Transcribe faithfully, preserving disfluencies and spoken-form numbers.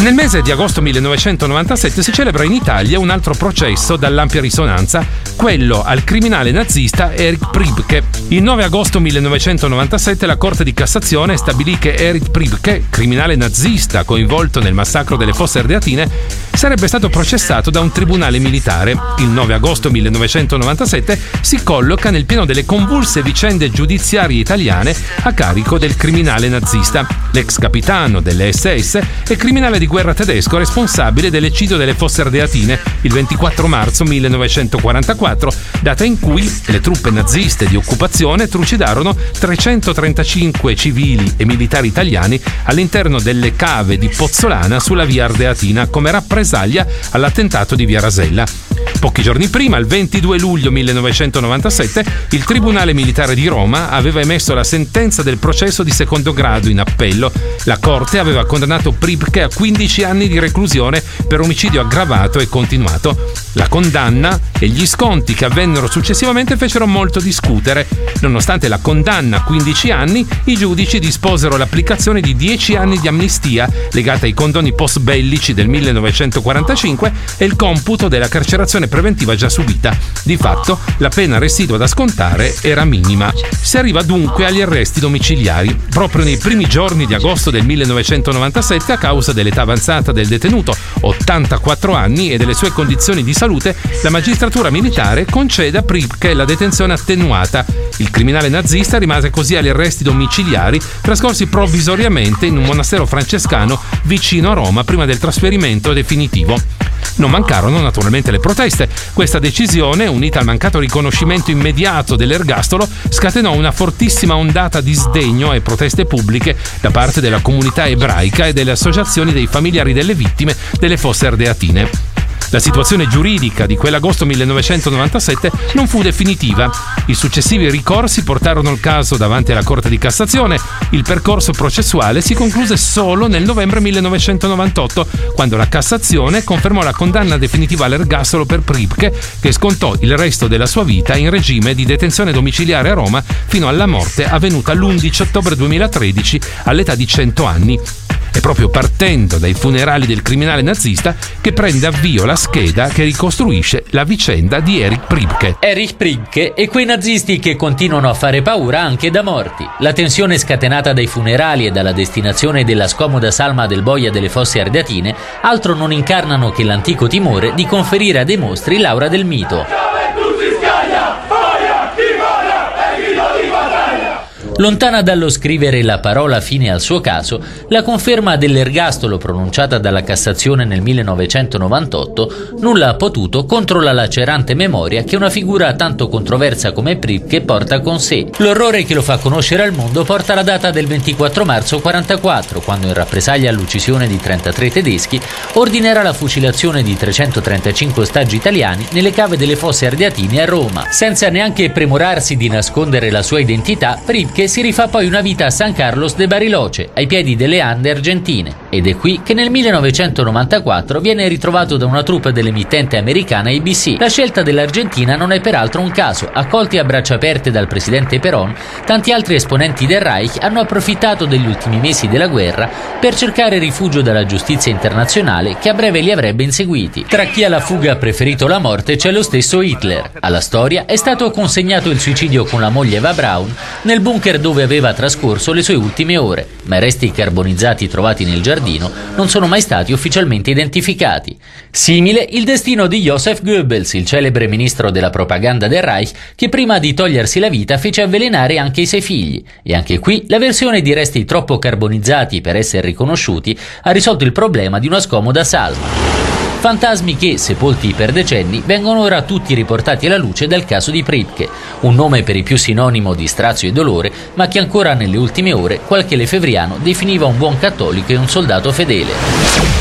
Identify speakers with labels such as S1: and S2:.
S1: Nel mese di agosto millenovecentonovantasette si celebra in Italia un altro processo dall'ampia risonanza, quello al criminale nazista Erich Priebke. Il nove agosto millenovecentonovantasette la Corte di Cassazione stabilì che Erich Priebke, criminale nazista coinvolto nel massacro delle Fosse Ardeatine, sarebbe stato processato da un tribunale militare. Il nove agosto millenovecentonovantasette si colloca nel pieno delle convulse vicende giudiziarie italiane a carico del criminale nazista. L'ex capitano delle esse esse e criminale di guerra tedesco responsabile dell'eccidio delle Fosse Ardeatine il ventiquattro marzo millenovecentoquarantaquattro, data in cui le truppe naziste di occupazione trucidarono trecentotrentacinque civili e militari italiani all'interno delle cave di Pozzolana sulla via Ardeatina come rappresaglia all'attentato di via Rasella. Pochi giorni prima, il ventidue luglio millenovecentonovantasette, il Tribunale Militare di Roma aveva emesso la sentenza del processo di secondo grado in appello. La Corte aveva condannato Priebke a quindici anni di reclusione per omicidio aggravato e continuato. La condanna e gli sconti che avvennero successivamente fecero molto discutere. Nonostante la condanna a quindici anni, i giudici disposero l'applicazione di dieci anni di amnistia legata ai condoni post-bellici del millenovecentoquarantacinque e il computo della carcerazione preventiva già subita. Di fatto, la pena residua da scontare era minima. Si arriva dunque agli arresti domiciliari. Proprio nei primi giorni di agosto del millenovecentonovantasette, a causa dell'età avanzata del detenuto, ottantaquattro anni, e delle sue condizioni di salute, la magistratura militare concede a Priebke la detenzione attenuata. Il criminale nazista rimase così agli arresti domiciliari, trascorsi provvisoriamente in un monastero francescano vicino a Roma prima del trasferimento definitivo. Non mancarono naturalmente le proteste. Questa decisione, unita al mancato riconoscimento immediato dell'ergastolo, scatenò una fortissima ondata di sdegno e proteste pubbliche da parte della comunità ebraica e delle associazioni dei familiari delle vittime delle Fosse Ardeatine. La situazione giuridica di quell'agosto millenovecentonovantasette non fu definitiva. I successivi ricorsi portarono il caso davanti alla Corte di Cassazione. Il percorso processuale si concluse solo nel novembre millenovecentonovantotto, quando la Cassazione confermò la condanna definitiva all'ergastolo per Priebke, che scontò il resto della sua vita in regime di detenzione domiciliare a Roma fino alla morte avvenuta l'undici ottobre duemilatredici all'età di cento anni. È proprio partendo dai funerali del criminale nazista che prende avvio la scheda che ricostruisce la vicenda di Erich Priebke.
S2: Erich Priebke e quei nazisti che continuano a fare paura anche da morti. La tensione scatenata dai funerali e dalla destinazione della scomoda salma del boia delle Fosse Ardeatine altro non incarnano che l'antico timore di conferire a dei mostri l'aura del mito. Lontana dallo scrivere la parola fine al suo caso, la conferma dell'ergastolo pronunciata dalla Cassazione nel millenovecentonovantotto nulla ha potuto contro la lacerante memoria che una figura tanto controversa come Priebke porta con sé. L'orrore che lo fa conoscere al mondo porta la data del ventiquattro marzo quarantaquattro, quando in rappresaglia all'uccisione di trentatré tedeschi ordinerà la fucilazione di trecentotrentacinque ostaggi italiani nelle cave delle Fosse Ardeatine a Roma. Senza neanche premurarsi di nascondere la sua identità, Priebke si rifà poi una vita a San Carlos de Bariloche, ai piedi delle Ande argentine. Ed è qui che nel millenovecentonovantaquattro viene ritrovato da una troupe dell'emittente americana A B C. La scelta dell'Argentina non è peraltro un caso. Accolti a braccia aperte dal presidente Perón, tanti altri esponenti del Reich hanno approfittato degli ultimi mesi della guerra per cercare rifugio dalla giustizia internazionale, che a breve li avrebbe inseguiti. Tra chi alla fuga ha preferito la morte c'è lo stesso Hitler. Alla storia è stato consegnato il suicidio con la moglie Eva Braun nel bunker dove aveva trascorso le sue ultime ore, ma i resti carbonizzati trovati nel giardino non sono mai stati ufficialmente identificati. Simile il destino di Joseph Goebbels, il celebre ministro della propaganda del Reich, che prima di togliersi la vita fece avvelenare anche i suoi figli. E anche qui la versione di resti troppo carbonizzati per essere riconosciuti ha risolto il problema di una scomoda salma. Fantasmi che, sepolti per decenni, vengono ora tutti riportati alla luce dal caso di Priebke, un nome per i più sinonimo di strazio e dolore, ma che ancora nelle ultime ore qualche lefebvriano definiva un buon cattolico e un soldato fedele.